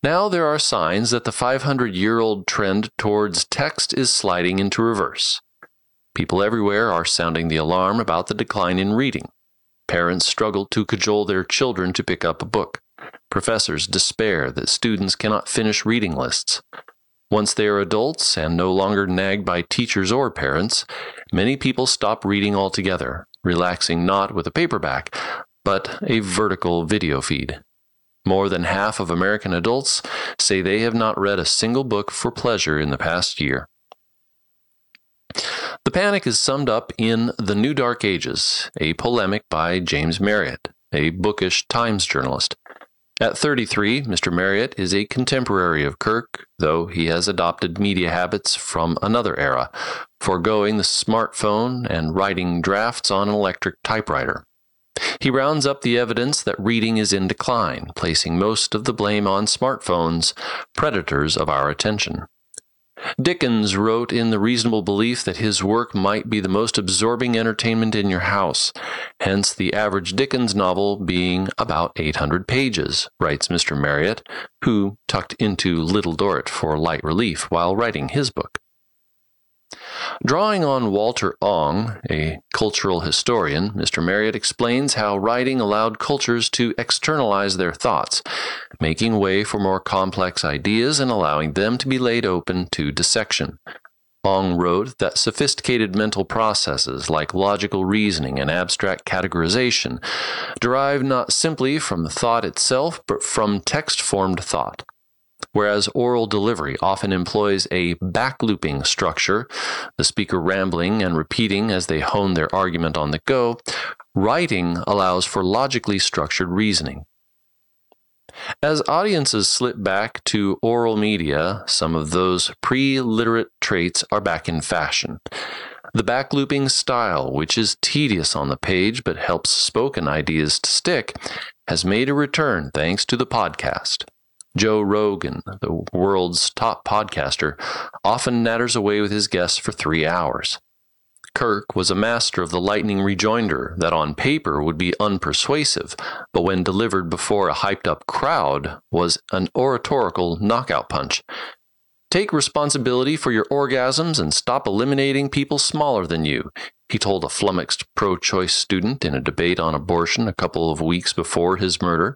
Now there are signs that the 500-year-old trend towards text is sliding into reverse. People everywhere are sounding the alarm about the decline in reading. Parents struggle to cajole their children to pick up a book. Professors despair that students cannot finish reading lists. Once they are adults and no longer nagged by teachers or parents, many people stop reading altogether, relaxing not with a paperback, but a vertical video feed. More than half of American adults say they have not read a single book for pleasure in the past year. The panic is summed up in The New Dark Ages, a polemic by James Marriott, a bookish Times journalist. At 33, Mr. Marriott is a contemporary of Kirk, though he has adopted media habits from another era, foregoing the smartphone and writing drafts on an electric typewriter. He rounds up the evidence that reading is in decline, placing most of the blame on smartphones, predators of our attention. Dickens wrote in the reasonable belief that his work might be the most absorbing entertainment in your house, hence the average Dickens novel being about 800 pages, writes Mr. Marriott, who tucked into Little Dorrit for light relief while writing his book. Drawing on Walter Ong, a cultural historian, Mr. Marriott explains how writing allowed cultures to externalize their thoughts, making way for more complex ideas and allowing them to be laid open to dissection. Ong wrote that sophisticated mental processes like logical reasoning and abstract categorization derive not simply from the thought itself, but from text-formed thought. Whereas oral delivery often employs a backlooping structure, the speaker rambling and repeating as they hone their argument on the go, writing allows for logically structured reasoning. As audiences slip back to oral media, some of those pre-literate traits are back in fashion. The backlooping style, which is tedious on the page but helps spoken ideas to stick, has made a return thanks to the podcast. Joe Rogan, the world's top podcaster, often natters away with his guests for 3 hours. Kirk was a master of the lightning rejoinder that on paper would be unpersuasive, but when delivered before a hyped-up crowd was an oratorical knockout punch. Take responsibility for your orgasms and stop eliminating people smaller than you, he told a flummoxed pro-choice student in a debate on abortion a couple of weeks before his murder.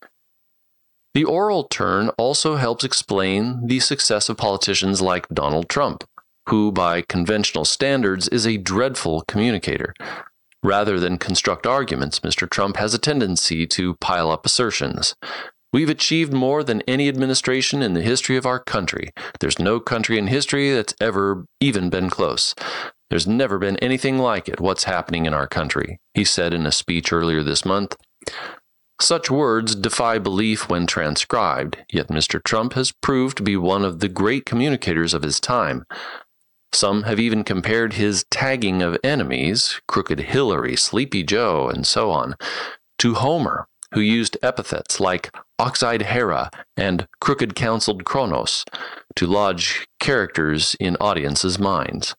The oral turn also helps explain the success of politicians like Donald Trump, who, by conventional standards, is a dreadful communicator. Rather than construct arguments, Mr. Trump has a tendency to pile up assertions. We've achieved more than any administration in the history of our country. There's no country in history that's ever even been close. There's never been anything like it, what's happening in our country, he said in a speech earlier this month. Such words defy belief when transcribed, yet Mr. Trump has proved to be one of the great communicators of his time. Some have even compared his tagging of enemies, Crooked Hillary, Sleepy Joe, and so on, to Homer, who used epithets like Ox-eyed Hera and Crooked-counseled Kronos to lodge characters in audiences' minds.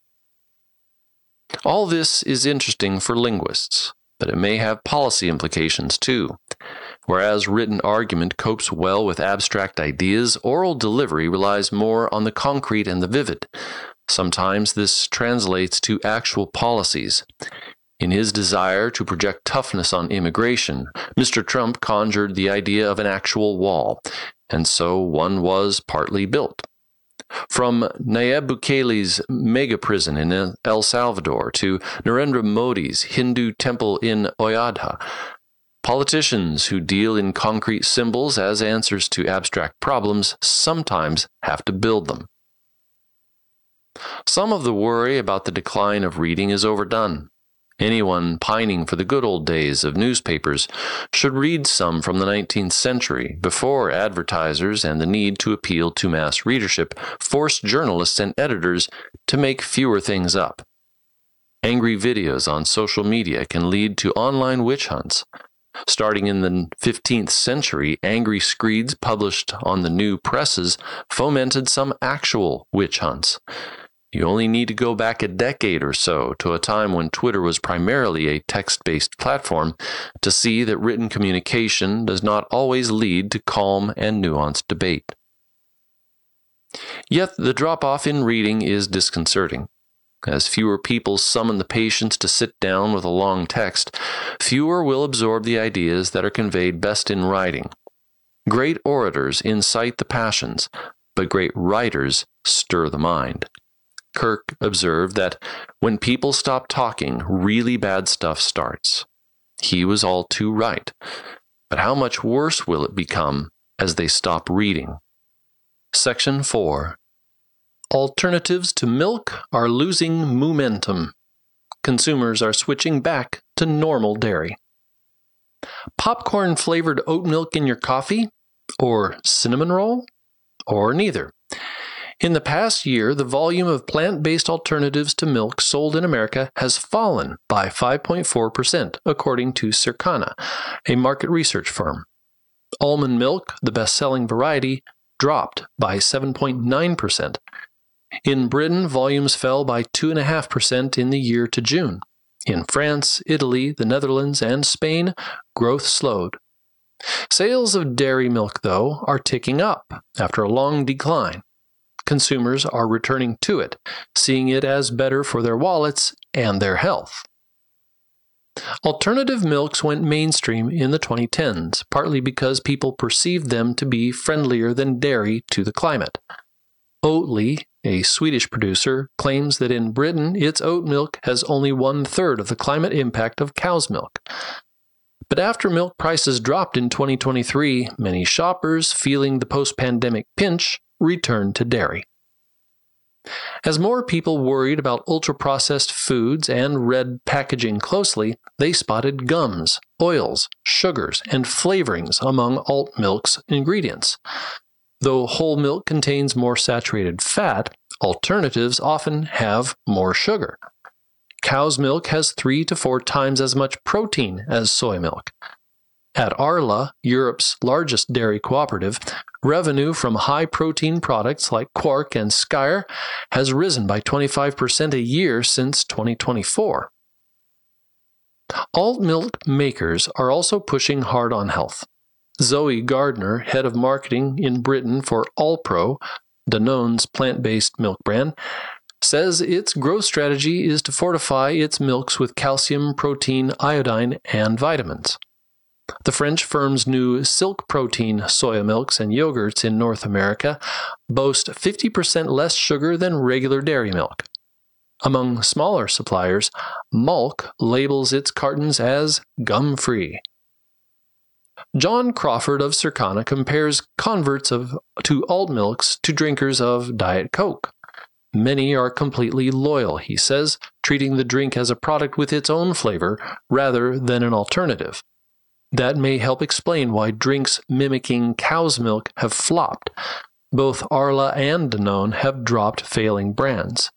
All this is interesting for linguists, but it may have policy implications too. Whereas written argument copes well with abstract ideas, oral delivery relies more on the concrete and the vivid. Sometimes this translates to actual policies. In his desire to project toughness on immigration, Mr. Trump conjured the idea of an actual wall, and so one was partly built. From Nayib Bukele's mega prison in El Salvador to Narendra Modi's Hindu temple in Ayodhya, politicians who deal in concrete symbols as answers to abstract problems sometimes have to build them. Some of the worry about the decline of reading is overdone. Anyone pining for the good old days of newspapers should read some from the 19th century, before advertisers and the need to appeal to mass readership forced journalists and editors to make fewer things up. Angry videos on social media can lead to online witch hunts. Starting in the 15th century, angry screeds published on the new presses fomented some actual witch hunts. You only need to go back a decade or so to a time when Twitter was primarily a text-based platform to see that written communication does not always lead to calm and nuanced debate. Yet the drop-off in reading is disconcerting. As fewer people summon the patience to sit down with a long text, fewer will absorb the ideas that are conveyed best in writing. Great orators incite the passions, but great writers stir the mind. Kirk observed that when people stop talking, really bad stuff starts. He was all too right. But how much worse will it become as they stop reading? Section 4. Alternatives to milk are losing momentum. Consumers are switching back to normal dairy. Popcorn-flavored oat milk in your coffee? Or cinnamon roll? Or neither. In the past year, the volume of plant-based alternatives to milk sold in America has fallen by 5.4%, according to Circana, a market research firm. Almond milk, the best-selling variety, dropped by 7.9%. In Britain, volumes fell by 2.5% in the year to June. In France, Italy, the Netherlands, and Spain, growth slowed. Sales of dairy milk, though, are ticking up after a long decline. Consumers are returning to it, seeing it as better for their wallets and their health. Alternative milks went mainstream in the 2010s, partly because people perceived them to be friendlier than dairy to the climate. Oatly, a Swedish producer, claims that in Britain its oat milk has only 1/3 of the climate impact of cow's milk. But after milk prices dropped in 2023, many shoppers, feeling the post-pandemic pinch, returned to dairy. As more people worried about ultra-processed foods and read packaging closely, they spotted gums, oils, sugars, and flavorings among alt milk's ingredients. Though whole milk contains more saturated fat, alternatives often have more sugar. Cow's milk has 3 to 4 times as much protein as soy milk. At Arla, Europe's largest dairy cooperative, revenue from high-protein products like Quark and Skyr has risen by 25% a year since 2024. Alt milk makers are also pushing hard on health. Zoe Gardner, head of marketing in Britain for Alpro, Danone's plant-based milk brand, says its growth strategy is to fortify its milks with calcium, protein, iodine, and vitamins. The French firm's new Silk Protein soya milks and yogurts in North America boast 50% less sugar than regular dairy milk. Among smaller suppliers, Malk labels its cartons as gum-free. John Crawford of Circana compares converts to alt milks to drinkers of Diet Coke. Many are completely loyal, he says, treating the drink as a product with its own flavor rather than an alternative. That may help explain why drinks mimicking cow's milk have flopped. Both Arla and Danone have dropped failing brands.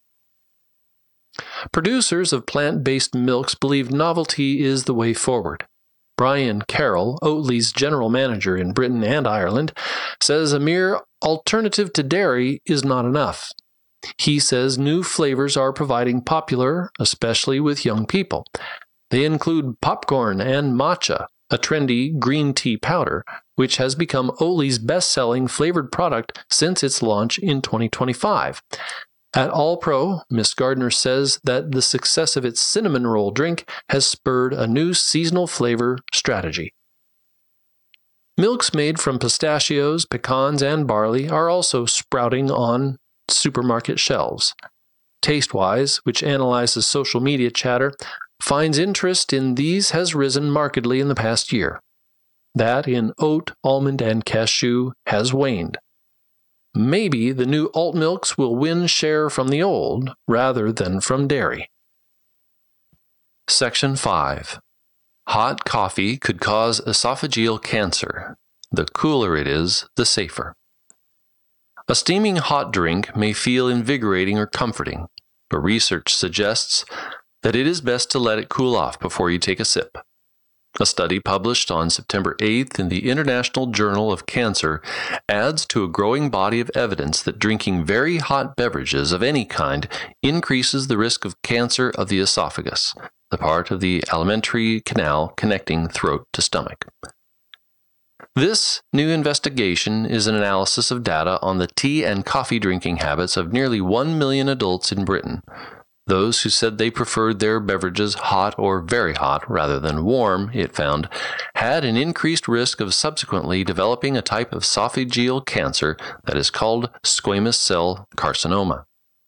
Producers of plant-based milks believe novelty is the way forward. Brian Carroll, Oatly's general manager in Britain and Ireland, says a mere alternative to dairy is not enough. He says new flavors are proving popular, especially with young people. They include popcorn and matcha, a trendy green tea powder, which has become Oatly's best-selling flavored product since its launch in 2025. At Alpro, Ms. Gardner says that the success of its cinnamon roll drink has spurred a new seasonal flavor strategy. Milks made from pistachios, pecans, and barley are also sprouting on supermarket shelves. TasteWise, which analyzes social media chatter, finds interest in these has risen markedly in the past year. That in oat, almond, and cashew has waned. Maybe the new alt milks will win share from the old rather than from dairy. Section 5. Hot coffee could cause esophageal cancer. The cooler it is, the safer. A steaming hot drink may feel invigorating or comforting, but research suggests that it is best to let it cool off before you take a sip. A study published on September 8th in the International Journal of Cancer adds to a growing body of evidence that drinking very hot beverages of any kind increases the risk of cancer of the esophagus, the part of the alimentary canal connecting throat to stomach. This new investigation is an analysis of data on the tea and coffee drinking habits of nearly 1 million adults in Britain. Those who said they preferred their beverages hot or very hot rather than warm, it found, had an increased risk of subsequently developing a type of esophageal cancer that is called squamous cell carcinoma.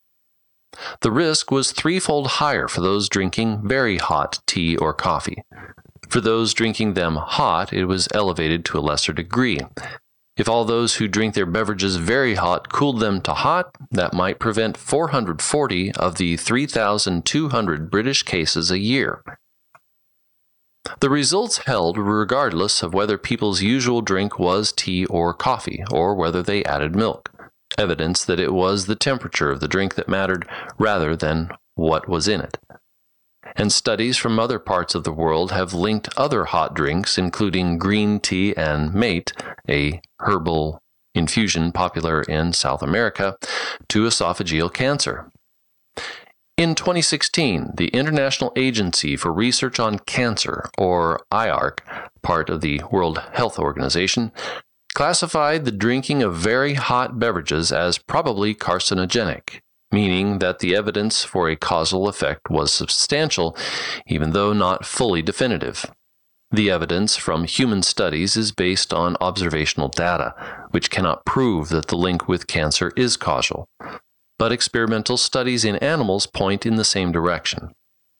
The risk was threefold higher for those drinking very hot tea or coffee. For those drinking them hot, it was elevated to a lesser degree. If all those who drink their beverages very hot cooled them to hot, that might prevent 440 of the 3,200 British cases a year. The results held regardless of whether people's usual drink was tea or coffee, or whether they added milk, evidence that it was the temperature of the drink that mattered rather than what was in it. And studies from other parts of the world have linked other hot drinks, including green tea and mate, a herbal infusion popular in South America, to esophageal cancer. In 2016, the International Agency for Research on Cancer, or IARC, part of the World Health Organization, classified the drinking of very hot beverages as probably carcinogenic, meaning that the evidence for a causal effect was substantial, even though not fully definitive. The evidence from human studies is based on observational data, which cannot prove that the link with cancer is causal. But experimental studies in animals point in the same direction.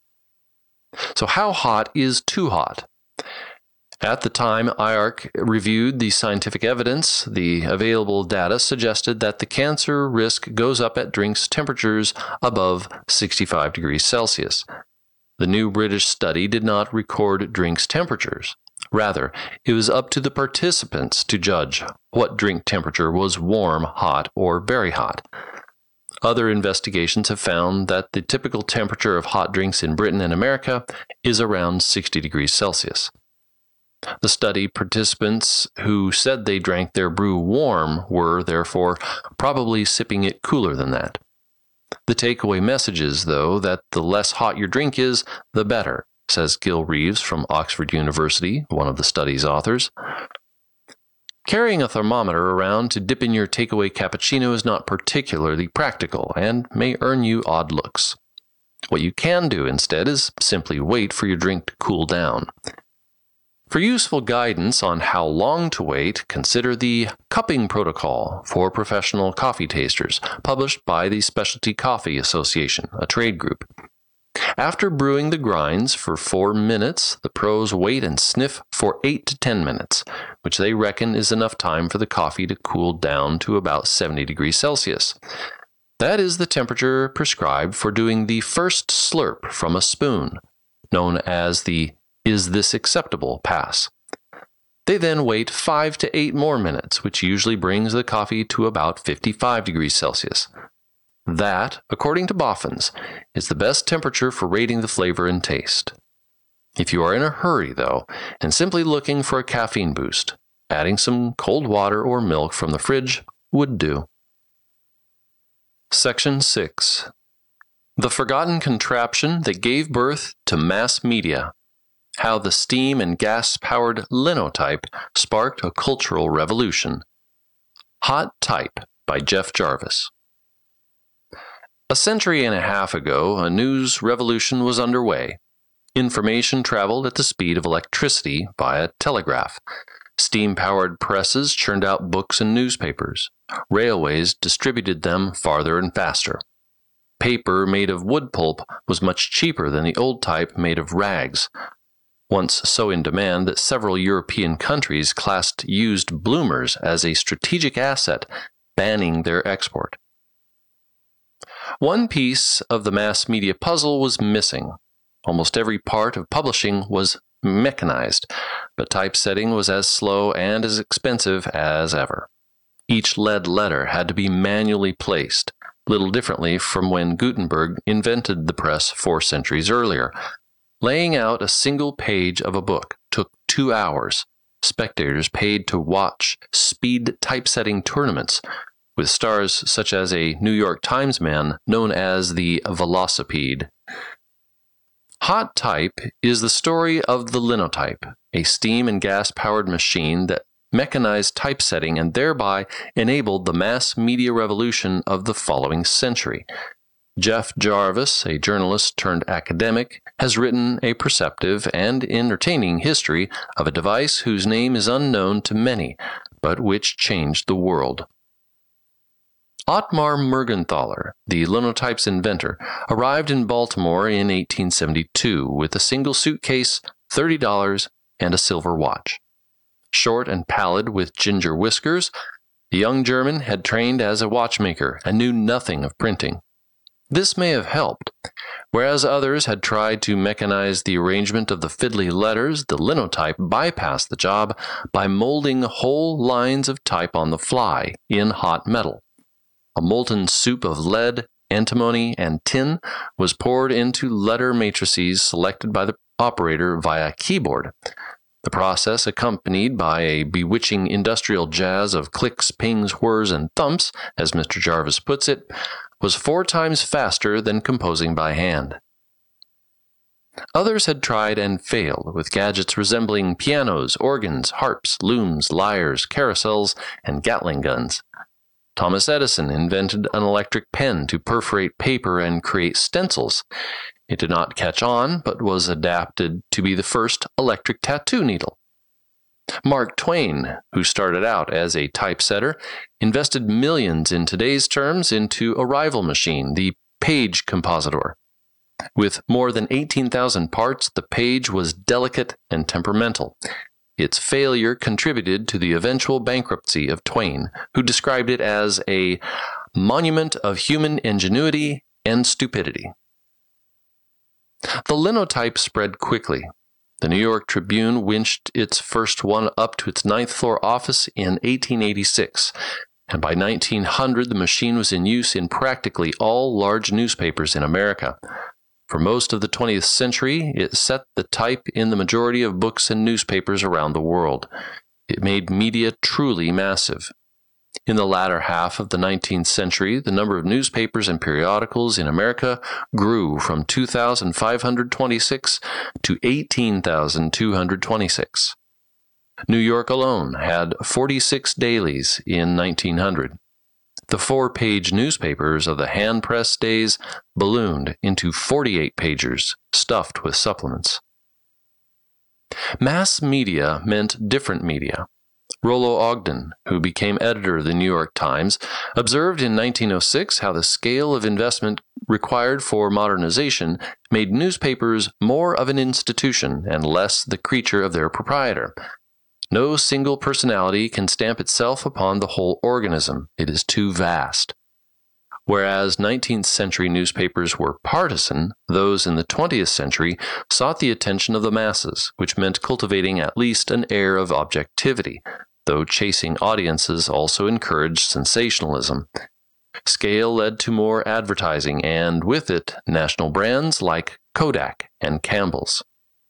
So how hot is too hot? At the time IARC reviewed the scientific evidence, the available data suggested that the cancer risk goes up at drinks temperatures above 65 degrees Celsius. The new British study did not record drinks temperatures. Rather, it was up to the participants to judge what drink temperature was warm, hot, or very hot. Other investigations have found that the typical temperature of hot drinks in Britain and America is around 60 degrees Celsius. The study participants who said they drank their brew warm were, therefore, probably sipping it cooler than that. The takeaway message is, though, that the less hot your drink is, the better, says Gil Reeves from Oxford University, one of the study's authors. Carrying a thermometer around to dip in your takeaway cappuccino is not particularly practical and may earn you odd looks. What you can do instead is simply wait for your drink to cool down. For useful guidance on how long to wait, consider the Cupping Protocol for Professional Coffee Tasters, published by the Specialty Coffee Association, a trade group. After brewing the grinds for 4 minutes, the pros wait and sniff for 8 to 10 minutes, which they reckon is enough time for the coffee to cool down to about 70 degrees Celsius. That is the temperature prescribed for doing the first slurp from a spoon, known as the "Is this acceptable?" pass. They then wait 5 to 8 more minutes, which usually brings the coffee to about 55 degrees Celsius. That, according to Boffins, is the best temperature for rating the flavor and taste. If you are in a hurry, though, and simply looking for a caffeine boost, adding some cold water or milk from the fridge would do. Section 6. The forgotten contraption that gave birth to mass media. How the steam and gas-powered linotype sparked a cultural revolution. Hot Type by Jeff Jarvis. A century and a half ago, a news revolution was underway. Information traveled at the speed of electricity via telegraph. Steam-powered presses churned out books and newspapers. Railways distributed them farther and faster. Paper made of wood pulp was much cheaper than the old type made of rags, once so in demand that several European countries classed used bloomers as a strategic asset, banning their export. One piece of the mass media puzzle was missing. Almost every part of publishing was mechanized, but typesetting was as slow and as expensive as ever. Each lead letter had to be manually placed, little differently from when Gutenberg invented the press 4 centuries earlier. Laying out a single page of a book took 2 hours. Spectators paid to watch speed typesetting tournaments with stars such as a New York Times man known as the Velocipede. Hot Type is the story of the linotype, a steam and gas-powered machine that mechanized typesetting and thereby enabled the mass media revolution of the following century. Jeff Jarvis, a journalist turned academic, has written a perceptive and entertaining history of a device whose name is unknown to many, but which changed the world. Ottmar Mergenthaler, the linotype's inventor, arrived in Baltimore in 1872 with a single suitcase, $30, and a silver watch. Short and pallid with ginger whiskers, the young German had trained as a watchmaker and knew nothing of printing. This may have helped. Whereas others had tried to mechanize the arrangement of the fiddly letters, the linotype bypassed the job by molding whole lines of type on the fly in hot metal. A molten soup of lead, antimony, and tin was poured into letter matrices selected by the operator via keyboard. The process, accompanied by a bewitching industrial jazz of clicks, pings, whirs, and thumps, as Mr. Jarvis puts it, was 4 times faster than composing by hand. Others had tried and failed with gadgets resembling pianos, organs, harps, looms, lyres, carousels, and Gatling guns. Thomas Edison invented an electric pen to perforate paper and create stencils. It did not catch on, but was adapted to be the first electric tattoo needle. Mark Twain, who started out as a typesetter, invested millions in today's terms into a rival machine, the Page Compositor. With more than 18,000 parts, the Page was delicate and temperamental. Its failure contributed to the eventual bankruptcy of Twain, who described it as a monument of human ingenuity and stupidity. The linotype spread quickly. The New York Tribune winched its first one up to its 9th floor office in 1886, and by 1900 the machine was in use in practically all large newspapers in America. For most of the 20th century, it set the type in the majority of books and newspapers around the world. It made media truly massive. In the latter half of the 19th century, the number of newspapers and periodicals in America grew from 2,526 to 18,226. New York alone had 46 dailies in 1900. The 4-page newspapers of the hand-press days ballooned into 48-pagers stuffed with supplements. Mass media meant different media. Rollo Ogden, who became editor of the New York Times, observed in 1906 how the scale of investment required for modernization made newspapers more of an institution and less the creature of their proprietor. No single personality can stamp itself upon the whole organism. It is too vast. Whereas 19th century newspapers were partisan, those in the 20th century sought the attention of the masses, which meant cultivating at least an air of objectivity, though chasing audiences also encouraged sensationalism. Scale led to more advertising, and with it, national brands like Kodak and Campbell's.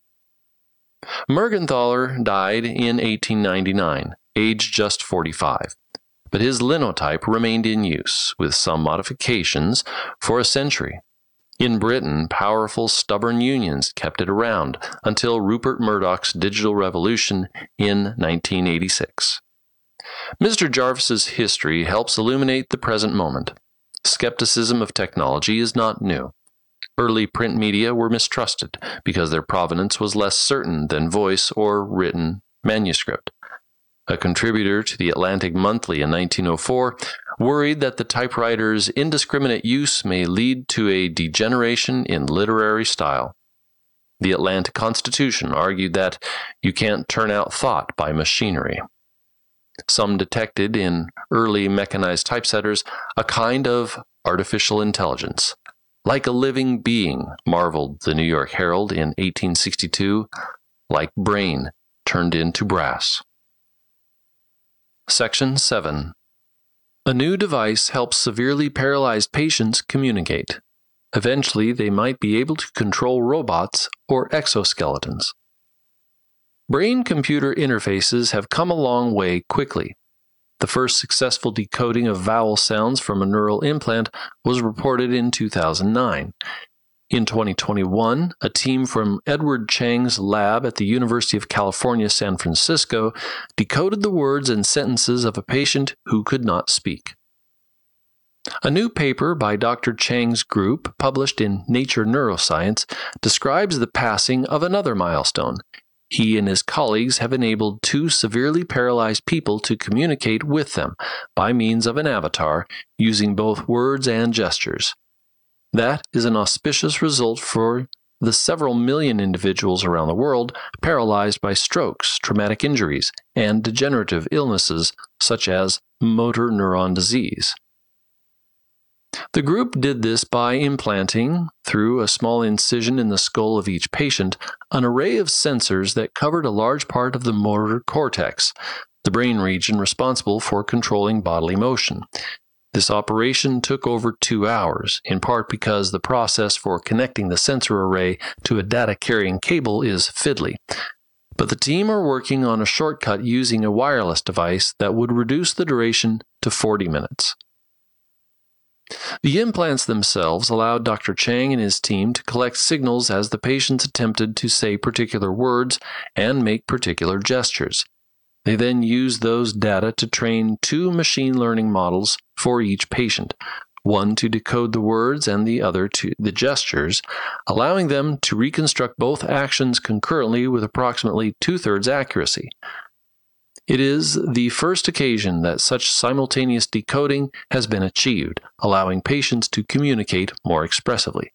Mergenthaler died in 1899, aged just 45. But his linotype remained in use, with some modifications, for a century. In Britain, powerful, stubborn unions kept it around until Rupert Murdoch's digital revolution in 1986. Mr. Jarvis's history helps illuminate the present moment. Skepticism of technology is not new. Early print media were mistrusted because their provenance was less certain than voice or written manuscript. A contributor to the Atlantic Monthly in 1904 worried that the typewriter's indiscriminate use may lead to a degeneration in literary style. The Atlanta Constitution argued that you can't turn out thought by machinery. Some detected in early mechanized typesetters a kind of artificial intelligence. Like a living being, marveled the New York Herald in 1862, like brain turned into brass. Section 7. A new device helps severely paralyzed patients communicate. Eventually, they might be able to control robots or exoskeletons. Brain-computer interfaces have come a long way quickly. The first successful decoding of vowel sounds from a neural implant was reported in 2009. In 2021, a team from Edward Chang's lab at the University of California, San Francisco, decoded the words and sentences of a patient who could not speak. A new paper by Dr. Chang's group, published in Nature Neuroscience, describes the passing of another milestone. He and his colleagues have enabled two severely paralyzed people to communicate with them by means of an avatar, using both words and gestures. That is an auspicious result for the several million individuals around the world paralyzed by strokes, traumatic injuries, and degenerative illnesses such as motor neuron disease. The group did this by implanting, through a small incision in the skull of each patient, an array of sensors that covered a large part of the motor cortex, the brain region responsible for controlling bodily motion. This operation took over 2 hours, in part because the process for connecting the sensor array to a data-carrying cable is fiddly. But the team are working on a shortcut using a wireless device that would reduce the duration to 40 minutes. The implants themselves allowed Dr. Chang and his team to collect signals as the patients attempted to say particular words and make particular gestures. They then used those data to train 2 machine learning models for each patient, one to decode the words and the other to the gestures, allowing them to reconstruct both actions concurrently with approximately 2/3 accuracy. It is the first occasion that such simultaneous decoding has been achieved, allowing patients to communicate more expressively.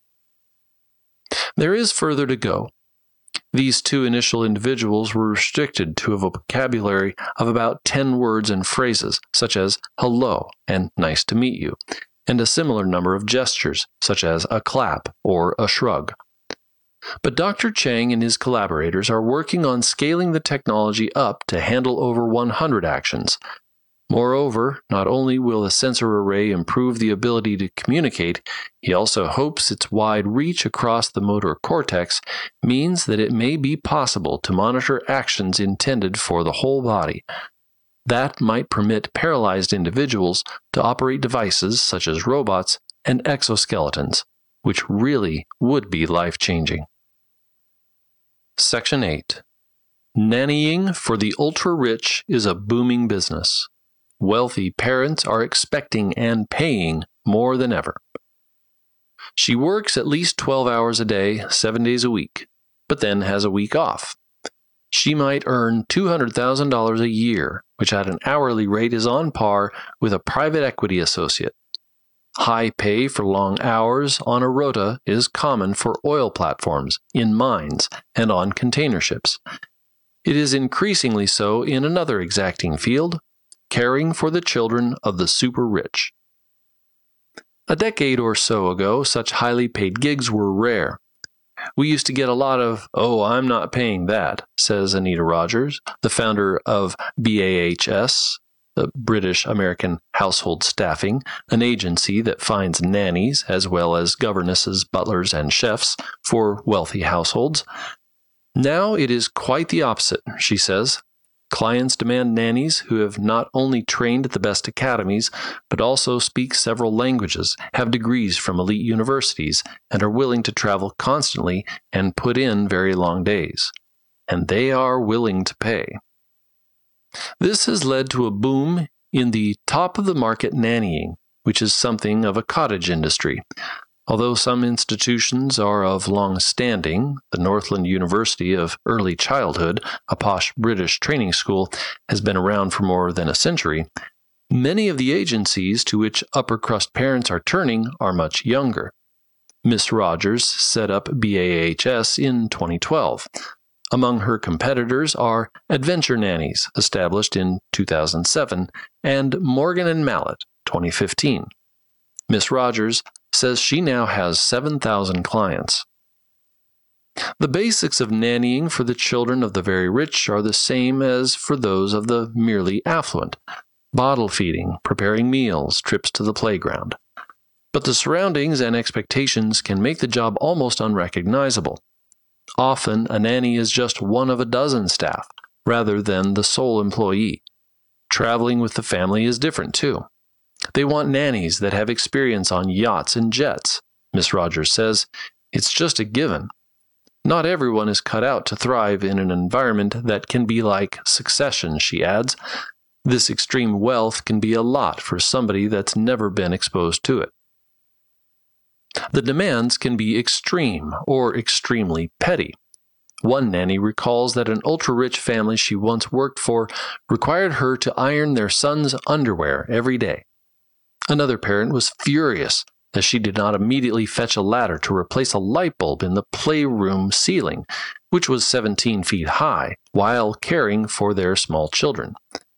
There is further to go. These 2 initial individuals were restricted to a vocabulary of about 10 words and phrases, such as hello and nice to meet you, and a similar number of gestures, such as a clap or a shrug. But Dr. Chang and his collaborators are working on scaling the technology up to handle over 100 actions. Moreover, not only will the sensor array improve the ability to communicate, he also hopes its wide reach across the motor cortex means that it may be possible to monitor actions intended for the whole body. That might permit paralyzed individuals to operate devices such as robots and exoskeletons, which really would be life-changing. Section 8. Nannying for the ultra-rich is a booming business. Wealthy parents are expecting and paying more than ever. She works at least 12 hours a day, 7 days a week, but then has a week off. She might earn $200,000 a year, which at an hourly rate is on par with a private equity associate. High pay for long hours on a rota is common for oil platforms, in mines, and on container ships. It is increasingly so in another exacting field, caring for the children of the super-rich. A decade or so ago, such highly paid gigs were rare. We used to get a lot of, "Oh, I'm not paying that," says Anita Rogers, the founder of BAHS, the British American Household Staffing, an agency that finds nannies as well as governesses, butlers, and chefs for wealthy households. Now it is quite the opposite, she says. Clients demand nannies who have not only trained at the best academies, but also speak several languages, have degrees from elite universities, and are willing to travel constantly and put in very long days. And they are willing to pay. This has led to a boom in the top-of-the-market nannying, which is something of a cottage industry. Although some institutions are of long standing, the Northland University of Early Childhood, a posh British training school, has been around for more than a century, many of the agencies to which upper-crust parents are turning are much younger. Miss Rogers set up BAHS in 2012. Among her competitors are Adventure Nannies, established in 2007, and Morgan & Mallet, 2015. Miss Rogers says she now has 7,000 clients. The basics of nannying for the children of the very rich are the same as for those of the merely affluent: bottle feeding, preparing meals, trips to the playground. But the surroundings and expectations can make the job almost unrecognizable. Often, a nanny is just one of a dozen staff, rather than the sole employee. Traveling with the family is different, too. They want nannies that have experience on yachts and jets. Miss Rogers says, "It's just a given." Not everyone is cut out to thrive in an environment that can be like Succession, she adds. This extreme wealth can be a lot for somebody that's never been exposed to it. The demands can be extreme or extremely petty. One nanny recalls that an ultra-rich family she once worked for required her to iron their son's underwear every day. Another parent was furious as she did not immediately fetch a ladder to replace a light bulb in the playroom ceiling, which was 17 feet high, while caring for their small children.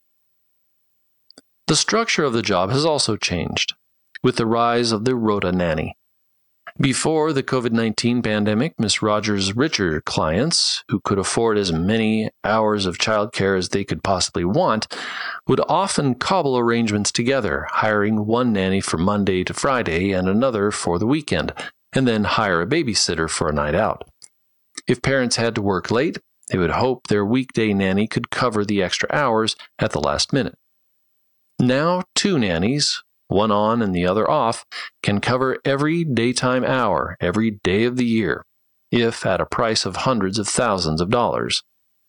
The structure of the job has also changed, with the rise of the Rota nanny. Before the COVID-19 pandemic, Ms. Rogers' richer clients, who could afford as many hours of childcare as they could possibly want, would often cobble arrangements together, hiring one nanny for Monday to Friday and another for the weekend, and then hire a babysitter for a night out. If parents had to work late, they would hope their weekday nanny could cover the extra hours at the last minute. Now, two nannies, one on and the other off, can cover every daytime hour, every day of the year, if at a price of hundreds of thousands of dollars.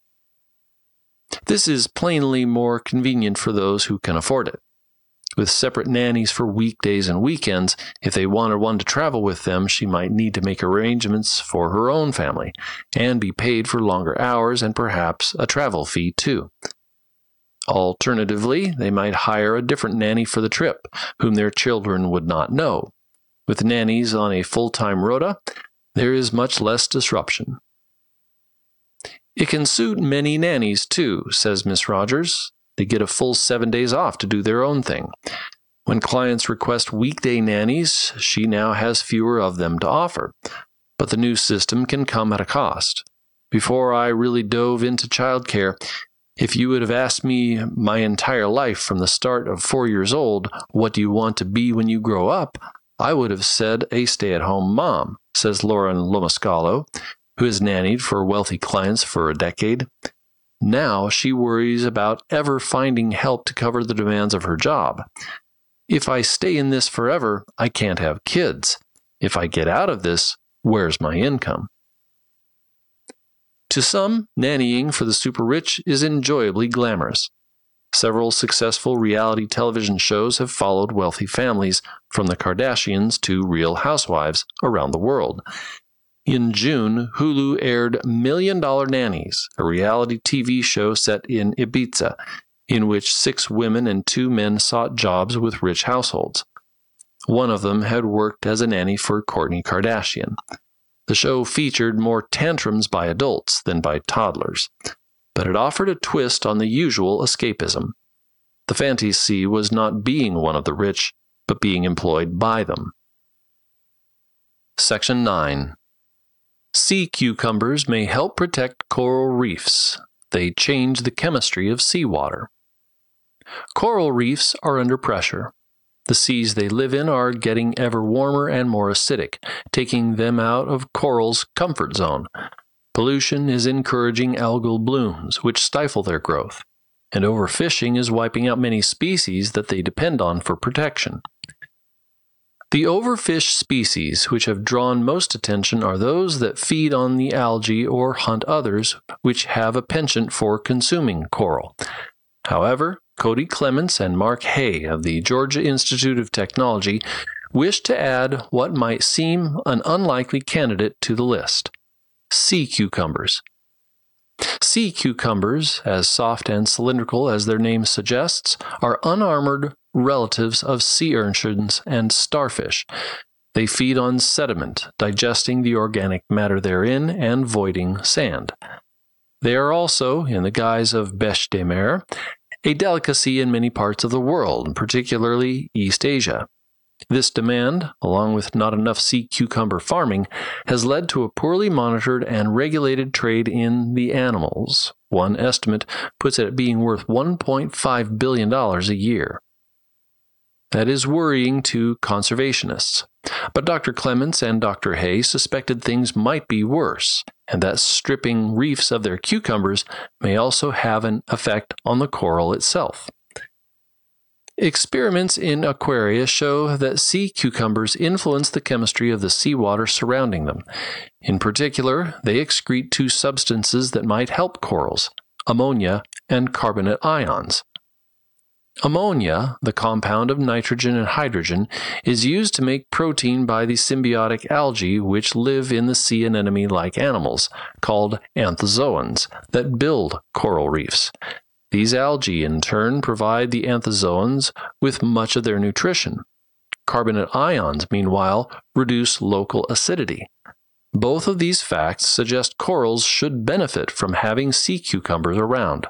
This is plainly more convenient for those who can afford it. With separate nannies for weekdays and weekends, if they wanted one to travel with them, she might need to make arrangements for her own family, and be paid for longer hours and perhaps a travel fee too. Alternatively, they might hire a different nanny for the trip, whom their children would not know. With nannies on a full-time rota, there is much less disruption. It can suit many nannies, too, says Miss Rogers. They get a full 7 days off to do their own thing. When clients request weekday nannies, she now has fewer of them to offer. But the new system can come at a cost. Before I really dove into childcare, if you would have asked me my entire life from the start of 4 years old, what do you want to be when you grow up, I would have said a stay-at-home mom, says Lauren Lomascalo, who has nannied for wealthy clients for a decade. Now she worries about ever finding help to cover the demands of her job. If I stay in this forever, I can't have kids. If I get out of this, where's my income? To some, nannying for the super-rich is enjoyably glamorous. Several successful reality television shows have followed wealthy families, from the Kardashians to Real Housewives, around the world. In June, Hulu aired Million Dollar Nannies, a reality TV show set in Ibiza, in which 6 women and 2 men sought jobs with rich households. One of them had worked as a nanny for Kourtney Kardashian. The show featured more tantrums by adults than by toddlers, but it offered a twist on the usual escapism. The fantasy was not being one of the rich, but being employed by them. Section 9. Sea cucumbers may help protect coral reefs. They change the chemistry of seawater. Coral reefs are under pressure. The seas they live in are getting ever warmer and more acidic, taking them out of corals' comfort zone. Pollution is encouraging algal blooms, which stifle their growth, and overfishing is wiping out many species that they depend on for protection. The overfished species which have drawn most attention are those that feed on the algae or hunt others which have a penchant for consuming coral. However, Cody Clements and Mark Hay of the Georgia Institute of Technology wish to add what might seem an unlikely candidate to the list: sea cucumbers. Sea cucumbers, as soft and cylindrical as their name suggests, are unarmored relatives of sea urchins and starfish. They feed on sediment, digesting the organic matter therein and voiding sand. They are also, in the guise of bêche de mer, a delicacy in many parts of the world, particularly East Asia. This demand, along with not enough sea cucumber farming, has led to a poorly monitored and regulated trade in the animals. One estimate puts it at being worth $1.5 billion a year. That is worrying to conservationists. But Dr. Clements and Dr. Hay suspected things might be worse, and that stripping reefs of their cucumbers may also have an effect on the coral itself. Experiments in aquaria show that sea cucumbers influence the chemistry of the seawater surrounding them. In particular, they excrete two substances that might help corals: ammonia and carbonate ions. Ammonia, the compound of nitrogen and hydrogen, is used to make protein by the symbiotic algae which live in the sea anemone-like animals, called anthozoans, that build coral reefs. These algae, in turn, provide the anthozoans with much of their nutrition. Carbonate ions, meanwhile, reduce local acidity. Both of these facts suggest corals should benefit from having sea cucumbers around.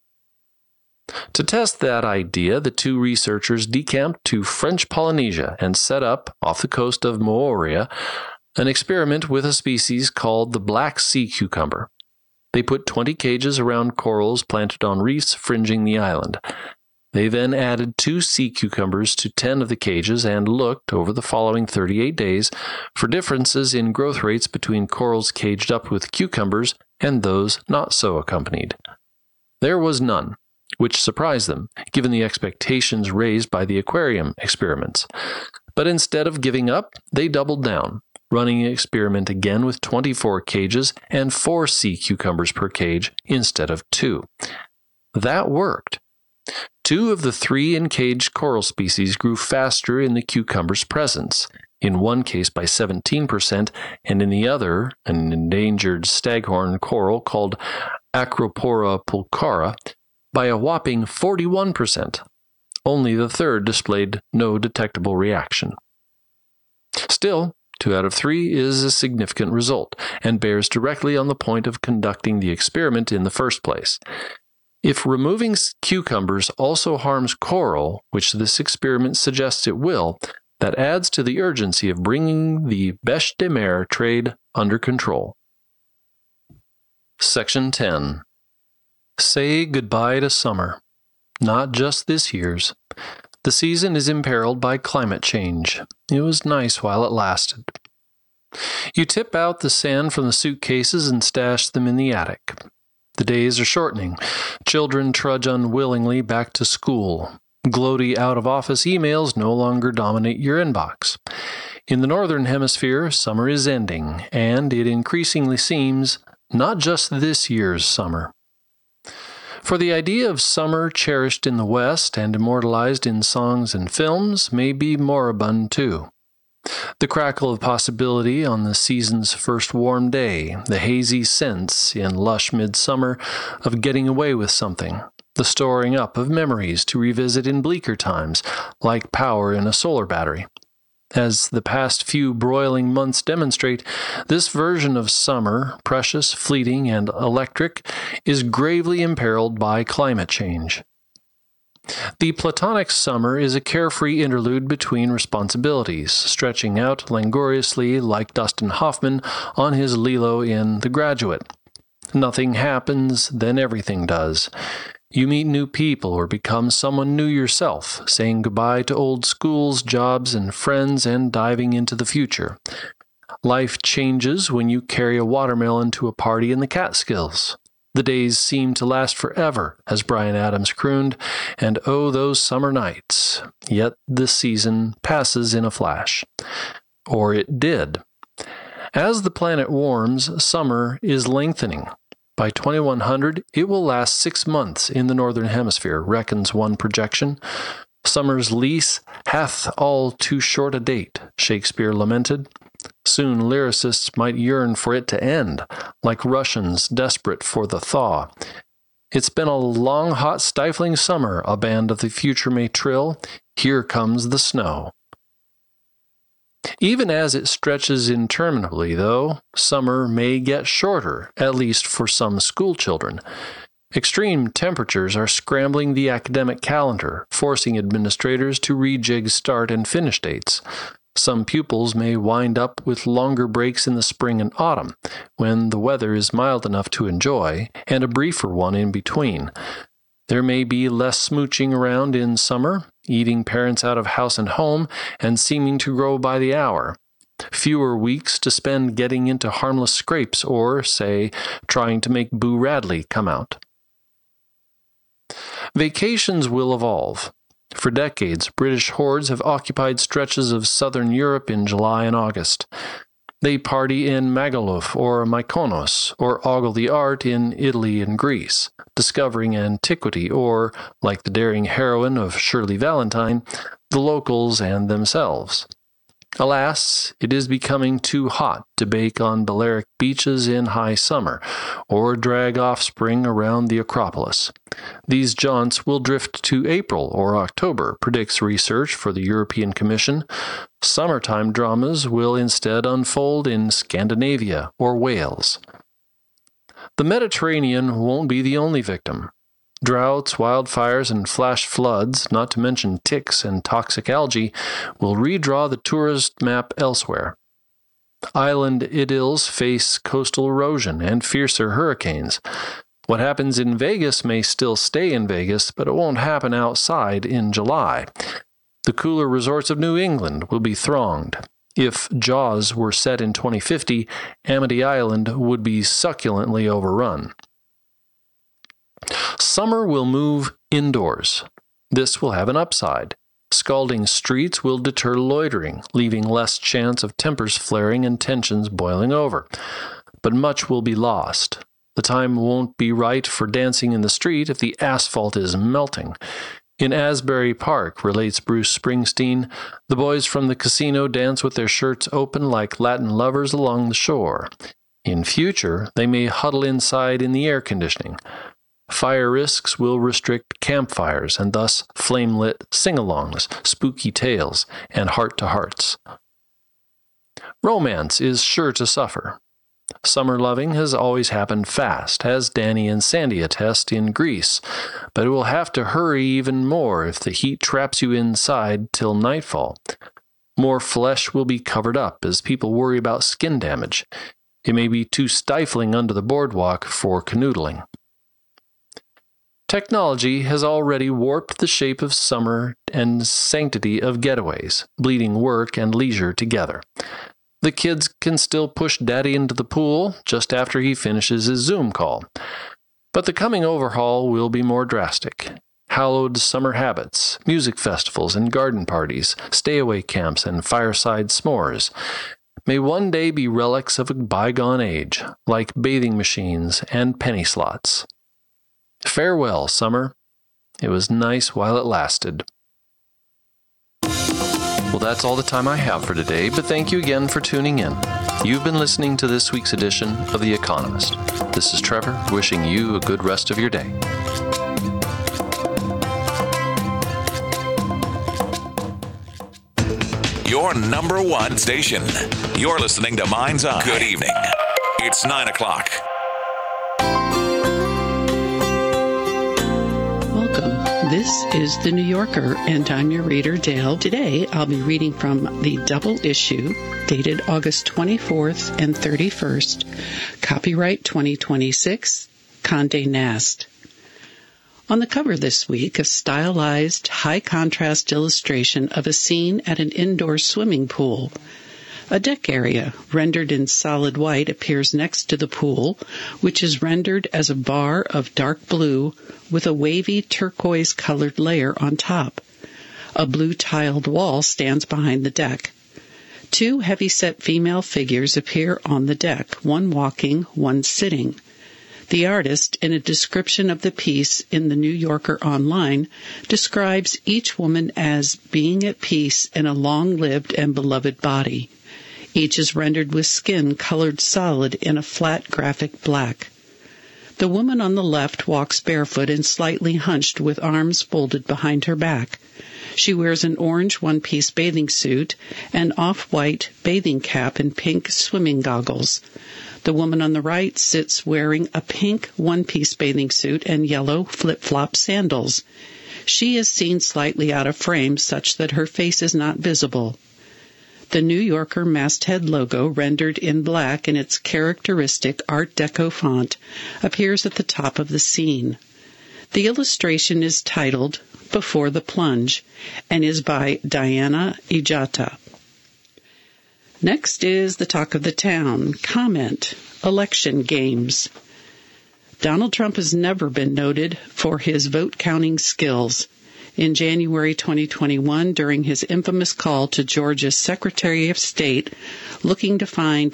To test that idea, the two researchers decamped to French Polynesia and set up, off the coast of Moorea, an experiment with a species called the black sea cucumber. They put 20 cages around corals planted on reefs fringing the island. They then added 2 sea cucumbers to 10 of the cages and looked, over the following 38 days, for differences in growth rates between corals caged up with cucumbers and those not so accompanied. There was none, which surprised them, given the expectations raised by the aquarium experiments. But instead of giving up, they doubled down, running the experiment again with 24 cages and 4 sea cucumbers per cage instead of 2. That worked. 2 of the 3 encaged coral species grew faster in the cucumber's presence, in one case by 17%, and in the other, an endangered staghorn coral called Acropora pulchara, by a whopping 41%. Only the third displayed no detectable reaction. Still, 2 out of 3 is a significant result, and bears directly on the point of conducting the experiment in the first place. If removing cucumbers also harms coral, which this experiment suggests it will, that adds to the urgency of bringing the bêche de mer trade under control. Section 10. Say goodbye to summer. Not just this year's. The season is imperiled by climate change. It was nice while it lasted. You tip out the sand from the suitcases and stash them in the attic. The days are shortening. Children trudge unwillingly back to school. Gloaty out-of-office emails no longer dominate your inbox. In the Northern Hemisphere, summer is ending, and it increasingly seems not just this year's summer. For the idea of summer cherished in the West and immortalized in songs and films may be moribund too. The crackle of possibility on the season's first warm day, the hazy sense in lush midsummer of getting away with something, the storing up of memories to revisit in bleaker times, like power in a solar battery. As the past few broiling months demonstrate, this version of summer, precious, fleeting, and electric, is gravely imperiled by climate change. The Platonic summer is a carefree interlude between responsibilities, stretching out languorously like Dustin Hoffman on his Lilo in The Graduate. Nothing happens, then everything does. You meet new people or become someone new yourself, saying goodbye to old schools, jobs, and friends, and diving into the future. Life changes when you carry a watermelon to a party in the Catskills. The days seem to last forever, as Bryan Adams crooned, and oh, those summer nights. Yet the season passes in a flash. Or it did. As the planet warms, summer is lengthening. By 2100, it will last 6 months in the Northern Hemisphere, reckons one projection. Summer's lease hath all too short a date, Shakespeare lamented. Soon lyricists might yearn for it to end, like Russians desperate for the thaw. It's been a long, hot, stifling summer, a band of the future may trill. Here comes the snow. Even as it stretches interminably, though, summer may get shorter, at least for some school children. Extreme temperatures are scrambling the academic calendar, forcing administrators to rejig start and finish dates. Some pupils may wind up with longer breaks in the spring and autumn, when the weather is mild enough to enjoy, and a briefer one in between. There may be less smooching around in summer, eating parents out of house and home, and seeming to grow by the hour. Fewer weeks to spend getting into harmless scrapes or, say, trying to make Boo Radley come out. Vacations will evolve. For decades, British hordes have occupied stretches of southern Europe in July and August. They party in Magaluf or Mykonos, or ogle the art in Italy and Greece, discovering antiquity or, like the daring heroine of Shirley Valentine, the locals and themselves. Alas, it is becoming too hot to bake on Balearic beaches in high summer, or drag offspring around the Acropolis. These jaunts will drift to April or October, predicts research for the European Commission. Summertime dramas will instead unfold in Scandinavia or Wales. The Mediterranean won't be the only victim. Droughts, wildfires, and flash floods, not to mention ticks and toxic algae, will redraw the tourist map elsewhere. Island idylls face coastal erosion and fiercer hurricanes. What happens in Vegas may still stay in Vegas, but it won't happen outside in July. The cooler resorts of New England will be thronged. If Jaws were set in 2050, Amity Island would be succulently overrun. Summer will move indoors. This will have an upside. Scalding streets will deter loitering, leaving less chance of tempers flaring and tensions boiling over. But much will be lost. The time won't be right for dancing in the street if the asphalt is melting. In Asbury Park, relates Bruce Springsteen, the boys from the casino dance with their shirts open like Latin lovers along the shore. In future, they may huddle inside in the air conditioning. Fire risks will restrict campfires and thus flame-lit sing-alongs, spooky tales, and heart-to-hearts. Romance is sure to suffer. Summer loving has always happened fast, as Danny and Sandy attest in Greece, but it will have to hurry even more if the heat traps you inside till nightfall. More flesh will be covered up as people worry about skin damage. It may be too stifling under the boardwalk for canoodling. Technology has already warped the shape of summer and sanctity of getaways, bleeding work and leisure together. The kids can still push Daddy into the pool just after he finishes his Zoom call. But the coming overhaul will be more drastic. Hallowed summer habits, music festivals and garden parties, stay-away camps and fireside s'mores may one day be relics of a bygone age, like bathing machines and penny slots. Farewell, summer. It was nice while it lasted. Well, that's all the time I have for today, but thank you again for tuning in. You've been listening to this week's edition of The Economist. This is Trevor, wishing you a good rest of your day. Your number one station. You're listening to Mind's Eye. Good evening. It's 9 o'clock. This is The New Yorker, and I'm your reader, Dale. Today, I'll be reading from the double issue, dated August 24th and 31st, copyright 2026, Condé Nast. On the cover this week, a stylized, high-contrast illustration of a scene at an indoor swimming pool. A deck area, rendered in solid white, appears next to the pool, which is rendered as a bar of dark blue with a wavy turquoise-colored layer on top. A blue tiled wall stands behind the deck. Two heavy-set female figures appear on the deck, one walking, one sitting. The artist, in a description of the piece in the New Yorker Online, describes each woman as being at peace in a long-lived and beloved body. Each is rendered with skin colored solid in a flat graphic black. The woman on the left walks barefoot and slightly hunched with arms folded behind her back. She wears an orange one-piece bathing suit, an off-white bathing cap, and pink swimming goggles. The woman on the right sits wearing a pink one-piece bathing suit and yellow flip-flop sandals. She is seen slightly out of frame such that her face is not visible. The New Yorker masthead logo, rendered in black in its characteristic Art Deco font, appears at the top of the scene. The illustration is titled Before the Plunge and is by Diana Ijata. Next is the talk of the town. Comment: election games. Donald Trump has never been noted for his vote-counting skills. In January 2021, during his infamous call to Georgia's Secretary of State, looking to find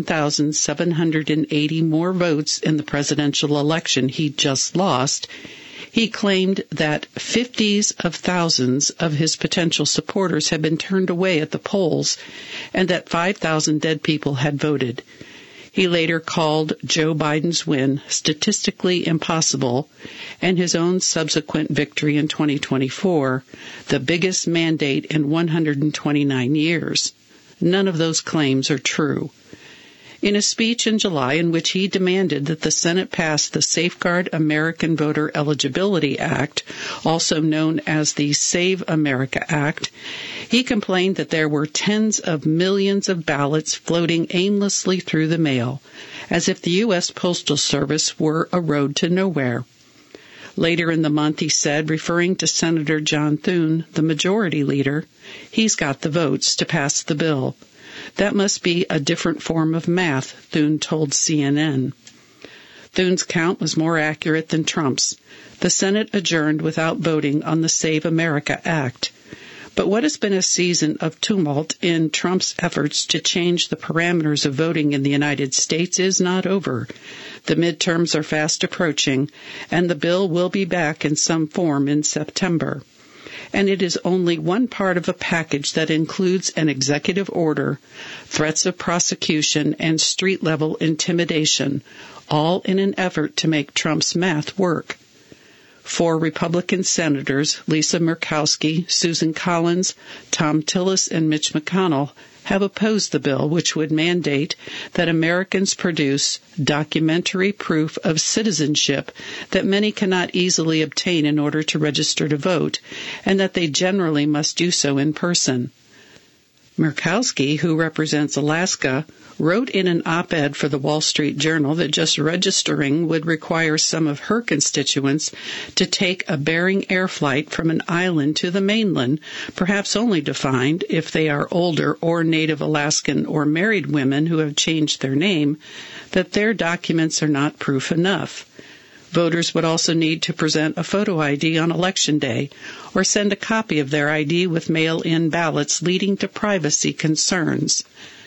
11,780 more votes in the presidential election he just lost, he claimed that 50s of thousands of his potential supporters had been turned away at the polls and that 5,000 dead people had voted. He later called Joe Biden's win statistically impossible and his own subsequent victory in 2024 the biggest mandate in 129 years. None of those claims are true. In a speech in July in which he demanded that the Senate pass the Safeguard American Voter Eligibility Act, also known as the Save America Act, he complained that there were tens of millions of ballots floating aimlessly through the mail, as if the U.S. Postal Service were a road to nowhere. Later in the month, he said, referring to Senator John Thune, the majority leader, he's got the votes to pass the bill. That must be a different form of math, Thune told CNN. Thune's count was more accurate than Trump's. The Senate adjourned without voting on the Save America Act. But what has been a season of tumult in Trump's efforts to change the parameters of voting in the United States is not over. The midterms are fast approaching, and the bill will be back in some form in September. And it is only one part of a package that includes an executive order, threats of prosecution, and street-level intimidation, all in an effort to make Trump's math work. 4 Republican senators, Lisa Murkowski, Susan Collins, Tom Tillis, and Mitch McConnell, have opposed the bill, which would mandate that Americans produce documentary proof of citizenship that many cannot easily obtain in order to register to vote, and that they generally must do so in person. Murkowski, who represents Alaska, wrote in an op-ed for the Wall Street Journal that just registering would require some of her constituents to take a Bering Air flight from an island to the mainland, perhaps only to find, if they are older or Native Alaskan or married women who have changed their name, that their documents are not proof enough. Voters would also need to present a photo ID on Election Day or send a copy of their ID with mail-in ballots, leading to privacy concerns.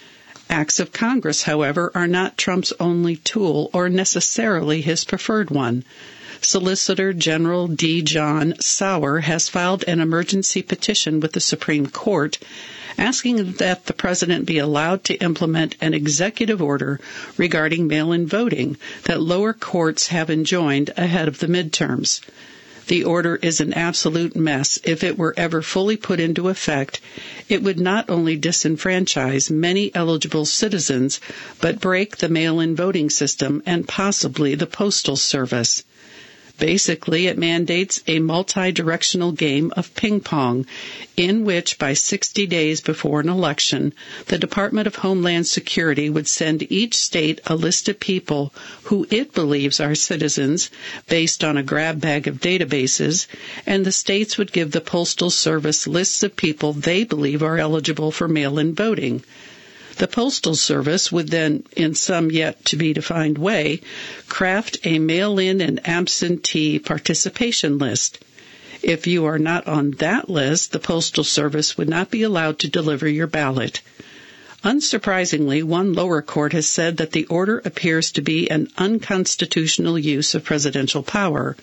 Acts of Congress, however, are not Trump's only tool or necessarily his preferred one. Solicitor General D. John Sauer has filed an emergency petition with the Supreme Court asking that the president be allowed to implement an executive order regarding mail-in voting that lower courts have enjoined ahead of the midterms. The order is an absolute mess. If it were ever fully put into effect, it would not only disenfranchise many eligible citizens, but break the mail-in voting system and possibly the Postal Service. Basically, it mandates a multi-directional game of ping-pong in which, by 60 days before an election, the Department of Homeland Security would send each state a list of people who it believes are citizens based on a grab bag of databases, and the states would give the Postal Service lists of people they believe are eligible for mail-in voting. The Postal Service would then, in some yet-to-be-defined way, craft a mail-in and absentee participation list. If you are not on that list, the Postal Service would not be allowed to deliver your ballot. Unsurprisingly, one lower court has said that the order appears to be an unconstitutional use of presidential power.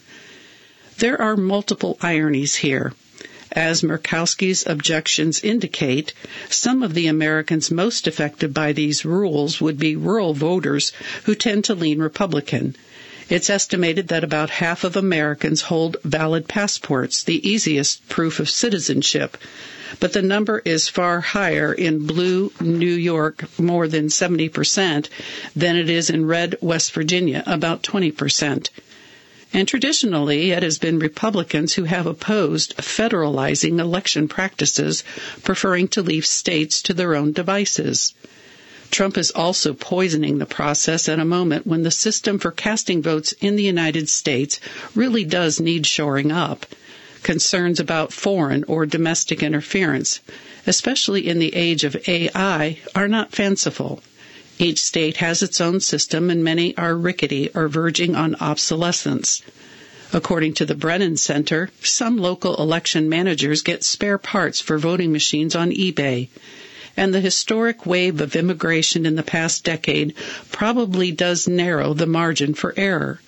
There are multiple ironies here. As Murkowski's objections indicate, some of the Americans most affected by these rules would be rural voters who tend to lean Republican. It's estimated that about half of Americans hold valid passports, the easiest proof of citizenship, but the number is far higher in blue New York, more than 70%, than it is in red West Virginia, about 20%. And traditionally, it has been Republicans who have opposed federalizing election practices, preferring to leave states to their own devices. Trump is also poisoning the process at a moment when the system for casting votes in the United States really does need shoring up. Concerns about foreign or domestic interference, especially in the age of AI, are not fanciful. Each state has its own system, and many are rickety or verging on obsolescence. According to the Brennan Center, some local election managers get spare parts for voting machines on eBay, and the historic wave of immigration in the past decade probably does narrow the margin for error.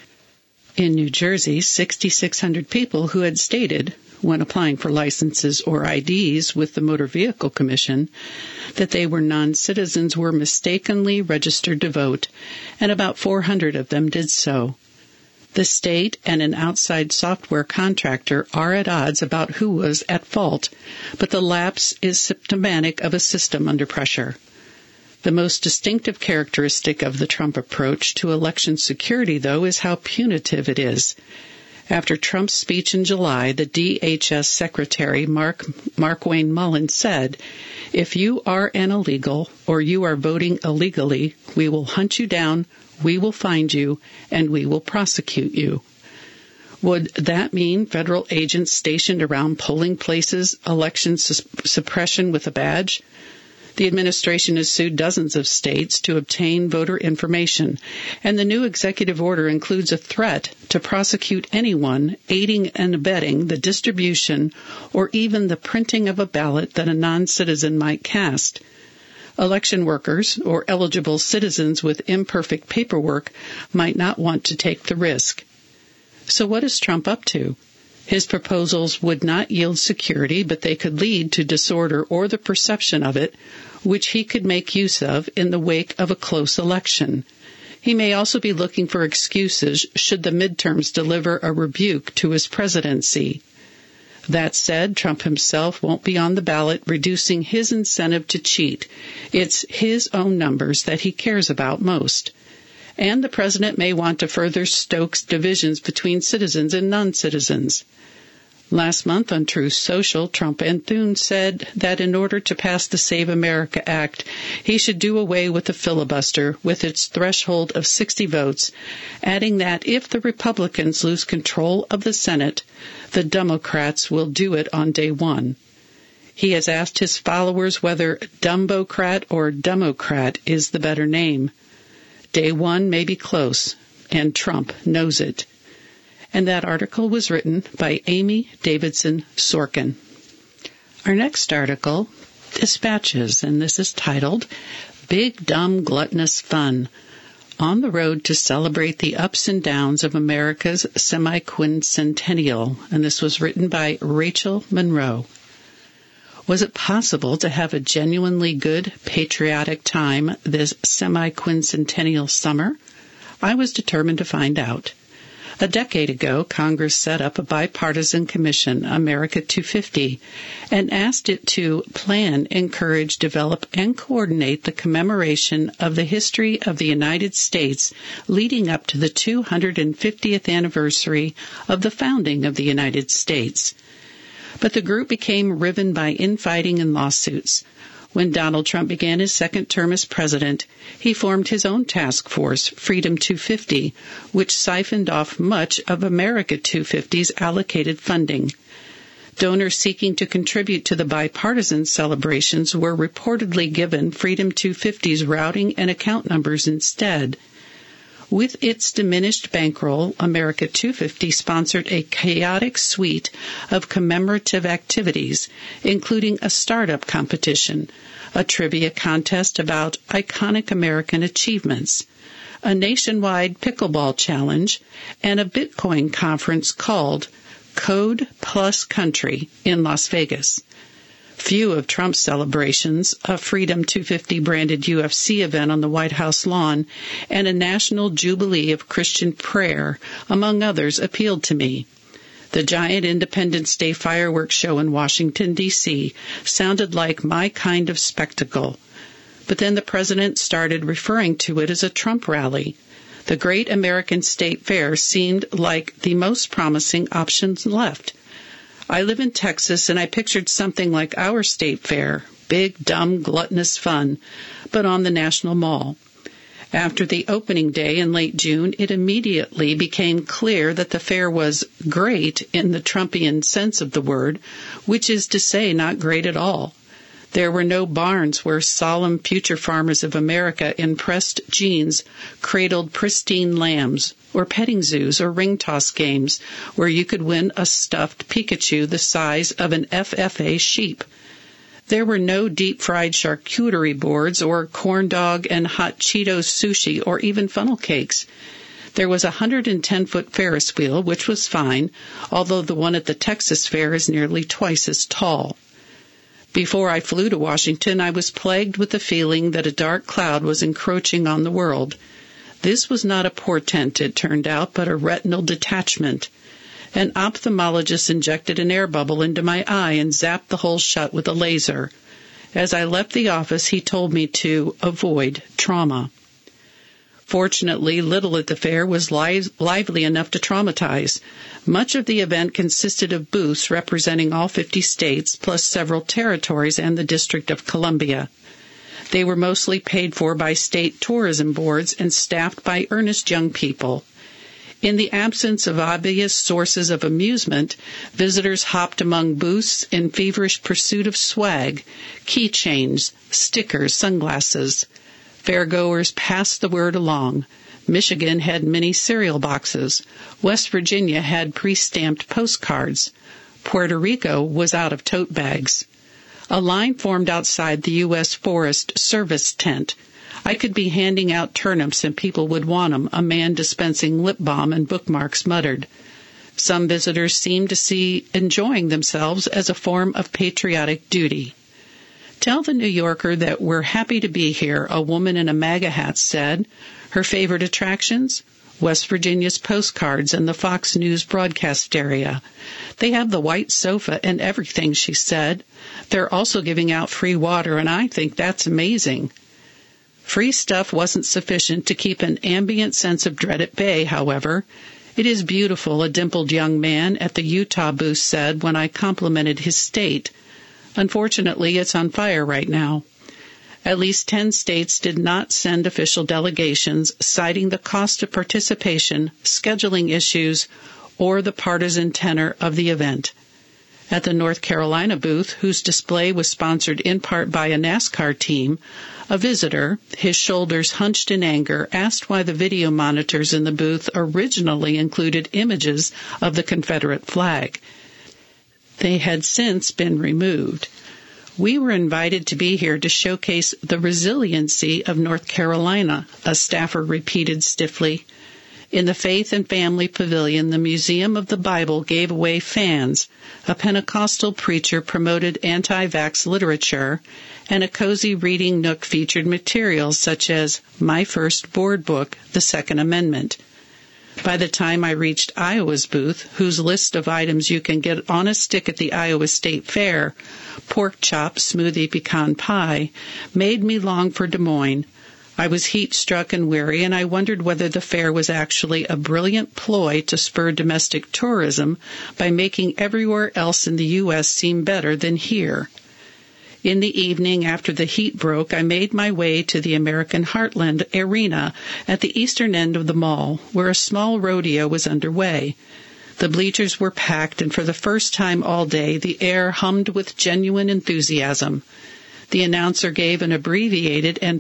In New Jersey, 6,600 people who had stated, when applying for licenses or IDs with the Motor Vehicle Commission, that they were non-citizens were mistakenly registered to vote, and about 400 of them did so. The state and an outside software contractor are at odds about who was at fault, but the lapse is symptomatic of a system under pressure. The most distinctive characteristic of the Trump approach to election security, though, is how punitive it is. After Trump's speech in July, the DHS Secretary Mark Wayne Mullen said, "If you are an illegal or you are voting illegally, we will hunt you down, we will find you, and we will prosecute you." Would that mean federal agents stationed around polling places, election suppression with a badge? The administration has sued dozens of states to obtain voter information, and the new executive order includes a threat to prosecute anyone aiding and abetting the distribution or even the printing of a ballot that a non-citizen might cast. Election workers or eligible citizens with imperfect paperwork might not want to take the risk. So what is Trump up to? His proposals would not yield security, but they could lead to disorder or the perception of it, which he could make use of in the wake of a close election. He may also be looking for excuses should the midterms deliver a rebuke to his presidency. That said, Trump himself won't be on the ballot, reducing his incentive to cheat. It's his own numbers that he cares about most. And the president may want to further stoke divisions between citizens and non-citizens. Last month on Truth Social, Trump and Thune said that in order to pass the Save America Act, he should do away with the filibuster with its threshold of 60 votes, adding that if the Republicans lose control of the Senate, the Democrats will do it on day one. He has asked his followers whether Dumbocrat or Democrat is the better name. Day one may be close, and Trump knows it. And that article was written by Amy Davidson Sorkin. Our next article, Dispatches, and this is titled, Big Dumb Gluttonous Fun, on the road to celebrate the ups and downs of America's semi-quincentennial, and this was written by Rachel Monroe. Was it possible to have a genuinely good, patriotic time this semi-quincentennial summer? I was determined to find out. A decade ago, Congress set up a bipartisan commission, America 250, and asked it to plan, encourage, develop, and coordinate the commemoration of the history of the United States leading up to the 250th anniversary of the founding of the United States. But the group became riven by infighting and lawsuits. When Donald Trump began his second term as president, he formed his own task force, Freedom 250, which siphoned off much of America 250's allocated funding. Donors seeking to contribute to the bipartisan celebrations were reportedly given Freedom 250's routing and account numbers instead. With its diminished bankroll, America 250 sponsored a chaotic suite of commemorative activities, including a startup competition, a trivia contest about iconic American achievements, a nationwide pickleball challenge, and a Bitcoin conference called Code Plus Country in Las Vegas. Few of Trump's celebrations, a Freedom 250 branded UFC event on the White House lawn, and a national jubilee of Christian prayer, among others, appealed to me. The giant Independence Day fireworks show in Washington, D.C. sounded like my kind of spectacle. But then the president started referring to it as a Trump rally. The Great American State Fair seemed like the most promising options left. I live in Texas, and I pictured something like our state fair, Big, dumb, gluttonous fun, but on the National Mall. After the opening day in late June, it immediately became clear that the fair was great in the Trumpian sense of the word, which is to say not great at all. There were no barns where solemn future farmers of America in pressed jeans cradled pristine lambs, or petting zoos or ring toss games where you could win a stuffed Pikachu the size of an FFA sheep. There were no deep-fried charcuterie boards or corn dog and hot Cheetos sushi or even funnel cakes. There was a 110-foot Ferris wheel, which was fine, although the one at the Texas Fair is nearly twice as tall. Before I flew to Washington, I was plagued with the feeling that a dark cloud was encroaching on the world. This was not a portent, it turned out, but a retinal detachment. An ophthalmologist injected an air bubble into my eye and zapped the hole shut with a laser. As I left the office, he told me to avoid trauma. Fortunately, little at the fair was lively enough to traumatize. Much of the event consisted of booths representing all 50 states, plus several territories and the District of Columbia. They were mostly paid for by state tourism boards and staffed by earnest young people. In the absence of obvious sources of amusement, visitors hopped among booths in feverish pursuit of swag, keychains, stickers, sunglasses. Fairgoers passed the word along. Michigan had mini cereal boxes. West Virginia had pre-stamped postcards. Puerto Rico was out of tote bags. A line formed outside the U.S. Forest Service tent. I could be handing out turnips and people would want 'em, a man dispensing lip balm and bookmarks muttered. Some visitors seemed to see enjoying themselves as a form of patriotic duty. "Tell the New Yorker that we're happy to be here," a woman in a MAGA hat said. Her favorite attractions? West Virginia's postcards and the Fox News broadcast area. "They have the white sofa and everything," she said. "They're also giving out free water, and I think that's amazing." Free stuff wasn't sufficient to keep an ambient sense of dread at bay, however. "It is beautiful," a dimpled young man at the Utah booth said when I complimented his state. "Unfortunately, it's on fire right now." At least 10 states did not send official delegations, citing the cost of participation, scheduling issues, or the partisan tenor of the event. At the North Carolina booth, whose display was sponsored in part by a NASCAR team, a visitor, his shoulders hunched in anger, asked why the video monitors in the booth originally included images of the Confederate flag. They had since been removed. "We were invited to be here to showcase the resiliency of North Carolina," a staffer repeated stiffly. In the Faith and Family Pavilion, the Museum of the Bible gave away fans, a Pentecostal preacher promoted anti-vax literature, and a cozy reading nook featured materials such as My First Board Book, The Second Amendment. By the time I reached Iowa's booth, whose list of items you can get on a stick at the Iowa State Fair, pork chop, smoothie, pecan pie, made me long for Des Moines. I was heat-struck and weary, and I wondered whether the fair was actually a brilliant ploy to spur domestic tourism by making everywhere else in the U.S. seem better than here. In the evening, after the heat broke, I made my way to the American Heartland Arena at the eastern end of the mall, where a small rodeo was underway. The bleachers were packed, and for the first time all day, the air hummed with genuine enthusiasm. The announcer gave an abbreviated and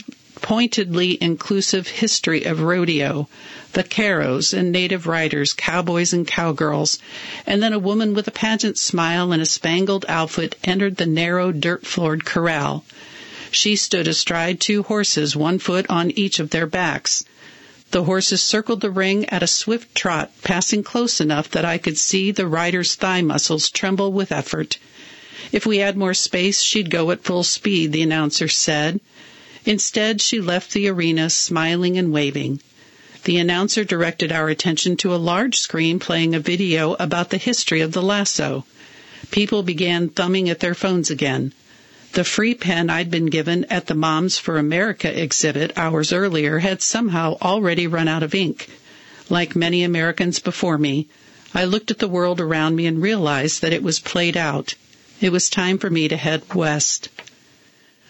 pointedly inclusive history of rodeo, vaqueros and native riders, cowboys and cowgirls, and then a woman with a pageant smile and a spangled outfit entered the narrow, dirt-floored corral. She stood astride 2 horses, 1 foot on each of their backs. The horses circled the ring at a swift trot, passing close enough that I could see the rider's thigh muscles tremble with effort. If we had more space, she'd go at full speed, the announcer said. Instead, she left the arena smiling and waving. The announcer directed our attention to a large screen playing a video about the history of the lasso. People began thumbing at their phones again. The free pen I'd been given at the Moms for America exhibit hours earlier had somehow already run out of ink. Like many Americans before me, I looked at the world around me and realized that it was played out. It was time for me to head west.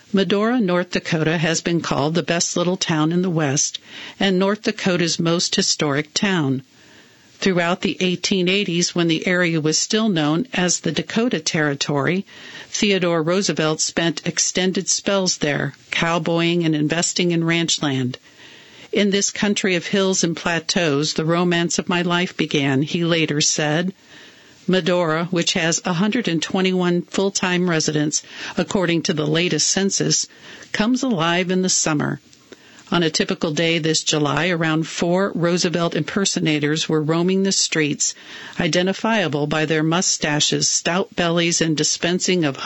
Medora, North Dakota has been called the best little town in the West and North Dakota's most historic town. Throughout the 1880s, when the area was still known as the Dakota Territory, Theodore Roosevelt spent extended spells there, cowboying and investing in ranch land. In this country of hills and plateaus, the romance of my life began, he later said. Medora, which has 121 full-time residents, according to the latest census, comes alive in the summer. On a typical day this July, around 4 Roosevelt impersonators were roaming the streets, identifiable by their mustaches, stout bellies, and dispensing of